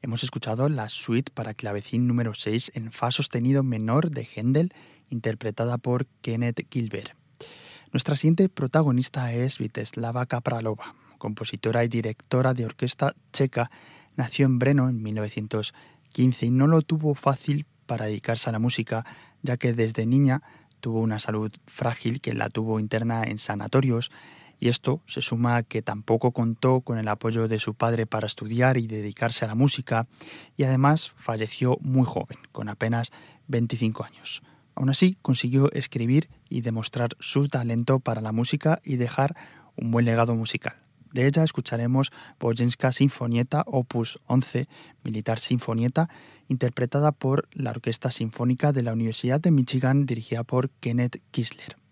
Hemos escuchado la suite para clavecín número 6 en fa sostenido menor de Händel, interpretada por Kenneth Gilbert. Nuestra siguiente protagonista es Vítězslava Kapralova, compositora y directora de orquesta checa. Nació en Brno en 1915 y no lo tuvo fácil para dedicarse a la música, ya que desde niña tuvo una salud frágil que la tuvo interna en sanatorios, y esto se suma a que tampoco contó con el apoyo de su padre para estudiar y dedicarse a la música, y además falleció muy joven, con apenas 25 años. Aún así, consiguió escribir y demostrar su talento para la música y dejar un buen legado musical. De ella escucharemos Bojenska Sinfonieta Opus 11, Militar Sinfonieta, interpretada por la Orquesta Sinfónica de la Universidad de Michigan, dirigida por Kenneth Kissler.